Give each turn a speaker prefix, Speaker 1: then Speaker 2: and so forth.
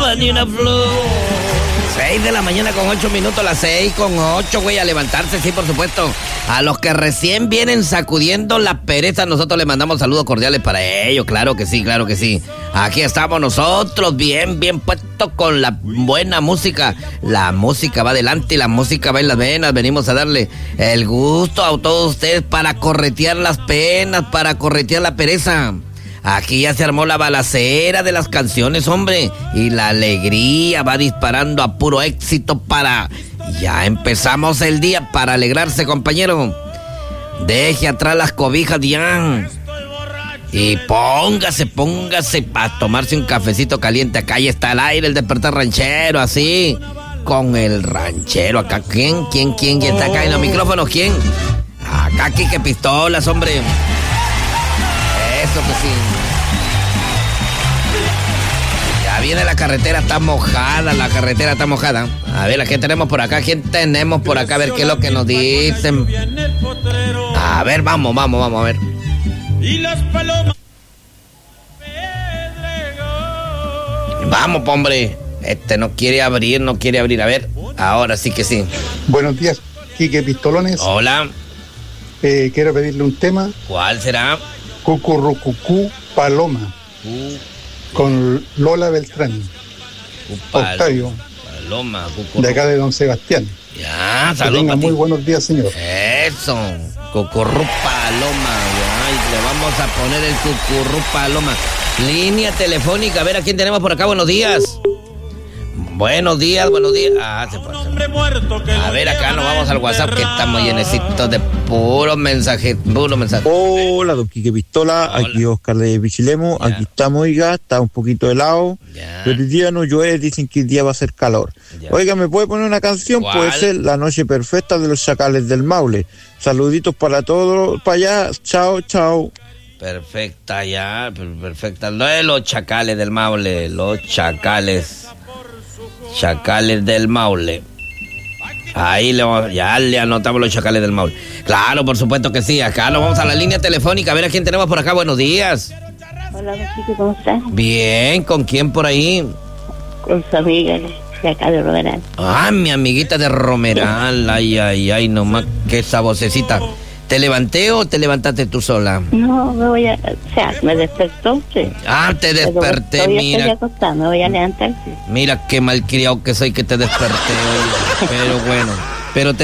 Speaker 1: paloma ni una flor. 6 de la mañana con 8 minutos, las 6 con 8, güey, a levantarse, sí, por supuesto. A los que recién vienen sacudiendo la pereza, nosotros les mandamos saludos cordiales para ellos, claro que sí, claro que sí. Aquí estamos nosotros, bien puestos con la buena música. La música va adelante y la música va en las venas. Venimos a darle el gusto a todos ustedes para corretear las penas, para corretear la pereza. Aquí ya se armó la balacera de las canciones, hombre. Y la alegría va disparando a puro éxito para... Ya empezamos el día para alegrarse, compañero. Deje atrás las cobijas, ya. Y póngase para tomarse un cafecito caliente. Acá ya está al aire el despertar ranchero, así. Con el ranchero acá. ¿Quién está acá en los micrófonos? ¿Quién? Acá Quique Pistolas, hombre. Eso que sí. Ya viene la carretera, está mojada, A ver, ¿a quién tenemos por acá? A ver qué es lo que nos dicen. A ver, vamos, a ver. Y las palomas. Vamos, hombre. No quiere abrir. A ver, ahora sí que sí.
Speaker 2: Buenos días, Quique Pistolones.
Speaker 1: Hola.
Speaker 2: Quiero pedirle un tema.
Speaker 1: ¿Cuál será?
Speaker 2: Cucurrucucú Paloma. Con Lola Beltrán. Octavio.
Speaker 1: Paloma.
Speaker 2: De acá de Don Sebastián.
Speaker 1: Ya, saludos.
Speaker 2: Muy buenos días, señor.
Speaker 1: Eso. Cucurrú Paloma. Ay, le vamos a poner el Cucurrú Paloma. Línea telefónica. A ver, ¿a quién tenemos por acá? Buenos días. Buenos días. Ah, se fue. A ver, acá nos vamos al WhatsApp que estamos llenecitos de puro mensaje.
Speaker 3: Hola, don Quique Pistola. Hola. Aquí Oscar de Pichilemu. Aquí estamos, oiga, está un poquito helado. Ya. Pero el día no llueve, dicen que el día va a ser calor. Ya. Oiga, ¿me puede poner una canción? ¿Cuál? Puede ser La Noche Perfecta de los Chacales del Maule. Saluditos para todos, para allá. Chao.
Speaker 1: Perfecta, ya. Perfecta. Lo de los Chacales del Maule. Chacales del Maule. Ahí ya le anotamos los Chacales del Maule. Claro, por supuesto que sí. Acá nos vamos a la línea telefónica. A ver a quién tenemos por acá. Buenos días.
Speaker 4: Hola, Chico, ¿cómo estás?
Speaker 1: Bien, ¿con quién por ahí?
Speaker 4: Con su amiga de acá de Romeral.
Speaker 1: Ah, mi amiguita de Romeral. Ay, nomás que esa vocecita. ¿Te levanté o te levantaste tú sola?
Speaker 4: No, me despertó, sí.
Speaker 1: Ah, te desperté,
Speaker 4: pero
Speaker 1: mira.
Speaker 4: Estoy acostada, me voy a levantar, sí.
Speaker 1: Mira qué malcriado que soy que te desperté hoy. Pero bueno,